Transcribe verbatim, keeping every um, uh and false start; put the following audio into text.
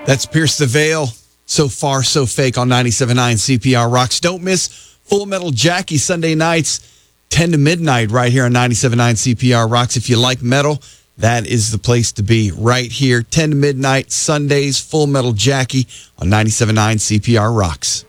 That's Pierce the Veil. So Far, So Fake on ninety-seven point nine C P R Rocks. Don't miss Full Metal Jackie Sunday nights, ten to midnight, right here on ninety-seven point nine C P R Rocks. If you like metal, that is the place to be right here. ten to midnight, Sundays, Full Metal Jackie on ninety-seven point nine C P R Rocks.